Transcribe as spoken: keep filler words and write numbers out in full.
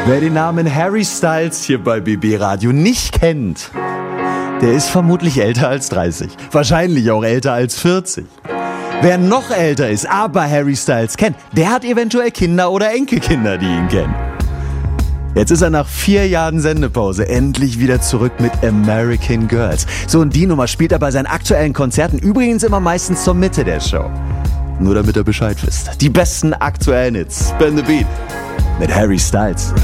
Wer den Namen Harry Styles hier bei B B Radio nicht kennt, der ist vermutlich älter als dreißig. Wahrscheinlich auch älter als vierzig. Wer noch älter ist, aber Harry Styles kennt, der hat eventuell Kinder oder Enkelkinder, die ihn kennen. Jetzt ist er nach vier Jahren Sendepause endlich wieder zurück mit American Girls. So, und die Nummer spielt er bei seinen aktuellen Konzerten übrigens immer meistens zur Mitte der Show. Nur damit ihr Bescheid wisst. Die besten aktuellen Hits. Spin the Beat mit Harry Styles.